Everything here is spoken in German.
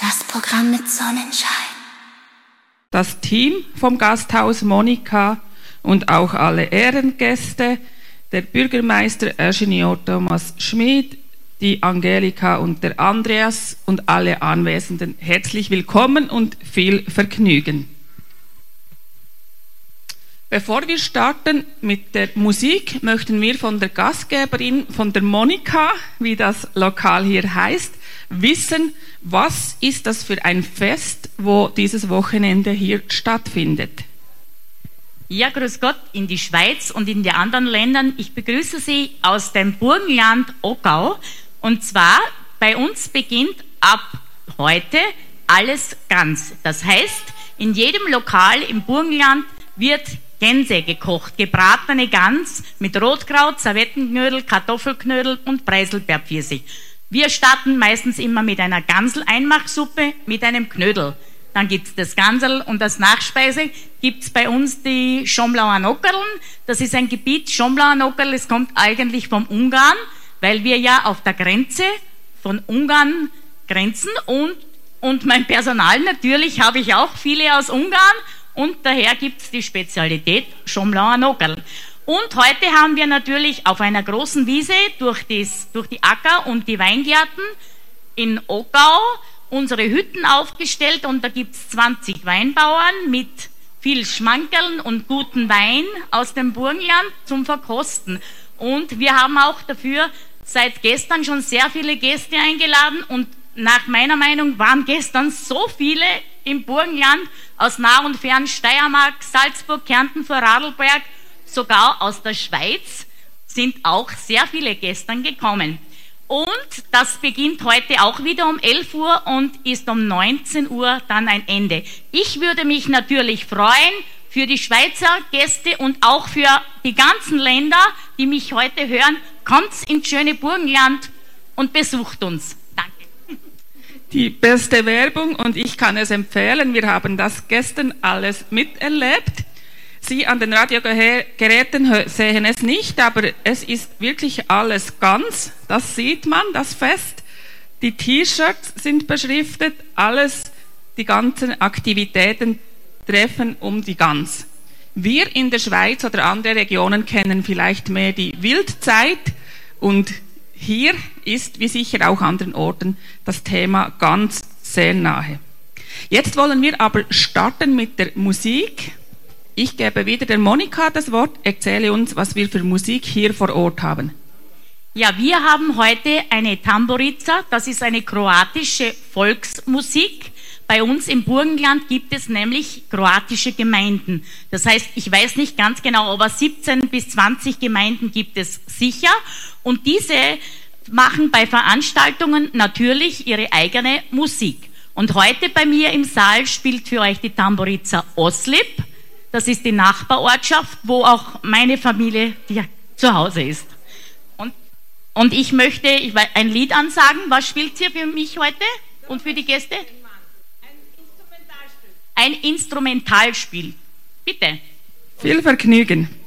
Das Programm mit Sonnenschein. Das Team vom Gasthaus Monika und auch alle Ehrengäste, der Bürgermeister Ingenieur Thomas Schmid, die Angelika und der Andreas und alle Anwesenden herzlich willkommen und viel Vergnügen. Bevor wir starten mit der Musik, möchten wir von der Gastgeberin, von der Monika, wie das Lokal hier heißt, wissen, was ist das für ein Fest, wo dieses Wochenende hier stattfindet. Ja, grüß Gott in die Schweiz und in die anderen Ländern. Ich begrüße Sie aus dem Burgenland Ockau. Und zwar, bei uns beginnt ab heute alles ganz. Das heißt, in jedem Lokal im Burgenland wird Gänse gekocht, gebratene Gans mit Rotkraut, Servettenknödel, Kartoffelknödel und Preiselbeerpfirsich. Wir starten meistens immer mit einer Gansel-Einmachsuppe mit einem Knödel. Dann gibt's das Ganserl und als Nachspeise gibt's bei uns die Schomlauer Nockerln. Das ist ein Gebiet, Schomlauer Nockerl, es kommt eigentlich vom Ungarn, weil wir ja auf der Grenze von Ungarn grenzen und mein Personal natürlich habe ich auch viele aus Ungarn. Und daher gibt es die Spezialität Schomlauer Nockerl. Und heute haben wir natürlich auf einer großen Wiese durch die Acker und die Weingärten in Ockau unsere Hütten aufgestellt. Und da gibt es 20 Weinbauern mit viel Schmankerln und guten Wein aus dem Burgenland zum Verkosten. Und wir haben auch dafür seit gestern schon sehr viele Gäste eingeladen. Und nach meiner Meinung waren gestern so viele im Burgenland aus nah und fern, Steiermark, Salzburg, Kärnten, Vorarlberg, sogar aus der Schweiz sind auch sehr viele gestern gekommen. Und das beginnt heute auch wieder um 11 Uhr und ist um 19 Uhr dann ein Ende. Ich würde mich natürlich freuen für die Schweizer Gäste und auch für die ganzen Länder, die mich heute hören, kommt ins schöne Burgenland und besucht uns. Die beste Werbung und ich kann es empfehlen, wir haben das gestern alles miterlebt. Sie an den Radiogeräten sehen es nicht, aber es ist wirklich alles ganz, das sieht man, das Fest. Die T-Shirts sind beschriftet, alles, die ganzen Aktivitäten treffen um die Gans. Wir in der Schweiz oder andere Regionen kennen vielleicht mehr die Wildzeit und hier ist, wie sicher auch anderen Orten, das Thema ganz sehr nahe. Jetzt wollen wir aber starten mit der Musik. Ich gebe wieder der Monika das Wort. Erzähle uns, was wir für Musik hier vor Ort haben. Ja, wir haben heute eine Tamburica. Das ist eine kroatische Volksmusik. Bei uns im Burgenland gibt es nämlich kroatische Gemeinden. Das heißt, ich weiß nicht ganz genau, aber 17 bis 20 Gemeinden gibt es sicher. Und diese machen bei Veranstaltungen natürlich ihre eigene Musik. Und heute bei mir im Saal spielt für euch die Tamburica Oslip. Das ist die Nachbarortschaft, wo auch meine Familie zu Hause ist. Und ich möchte ein Lied ansagen. Was spielt ihr für mich heute und für die Gäste? Ein Instrumentalspiel. Bitte. Viel Vergnügen.